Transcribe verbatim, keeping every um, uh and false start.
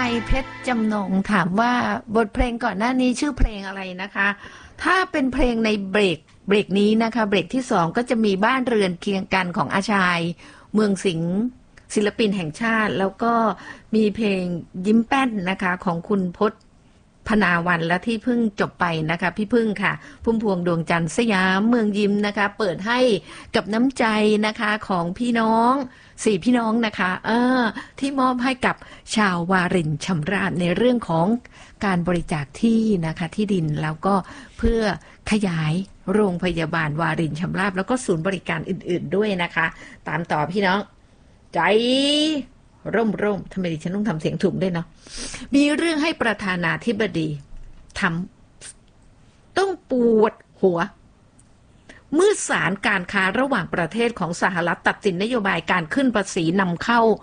เพชรจำนงถามว่าบทเพลงก่อนหน้านี้ชื่อเพลงอะไรนะคะถ้าเป็นเพลงในเบรกเบรกนี้นะคะเบรกที่สองก็จะมีบ้านเรือนเคียงกันของอาชายเมืองสิงห์ศิลปินแห่งชาติแล้วก็มีเพลงยิ้มแป้นนะคะของคุณพจน์พนาวันและที่เพิ่งจบไปนะคะพี่พึ่งค่ะพุ่มพวงดวงจันทร์สยามเมืองยิ้มนะคะเปิดให้กับน้ำใจนะคะของพี่น้องสี่พี่น้องนะคะเออที่มอบให้กับชาววารินชำราบในเรื่องของการบริจาคที่นะคะที่ดินแล้วก็เพื่อขยายโรงพยาบาลวารินชำราบแล้วก็ศูนย์บริการอื่นๆด้วยนะคะตามต่อพี่น้องใจร่มร่มทำไมดิฉันต้องทำเสียงถุงด้วยเนาะมีเรื่องให้ประธานาธิบดีทำต้องปวดหัวเมื่อศาลการค้าระหว่างประเทศของสหรัฐตัดสินนโยบายการขึ้นภาษีนำเข้า